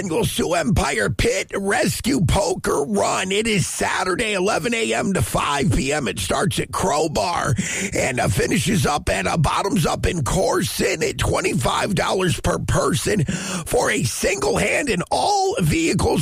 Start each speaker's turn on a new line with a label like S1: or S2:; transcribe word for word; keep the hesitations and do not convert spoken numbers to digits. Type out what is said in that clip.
S1: Sioux Empire Pit Rescue Poker Run. It is Saturday, eleven a.m. to five p.m. It starts at Crowbar and uh, finishes up at uh, Bottoms Up in Corson at twenty-five dollars per person for a single hand, and all vehicles